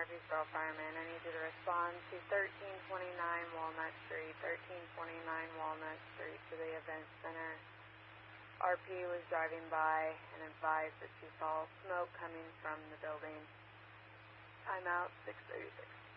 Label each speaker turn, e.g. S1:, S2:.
S1: Murfreesboro Fireman. I need you to respond to 1329 Walnut Street, 1329 Walnut Street to the event center. RP was driving by and advised that she saw smoke coming from the building. I'm out, 636.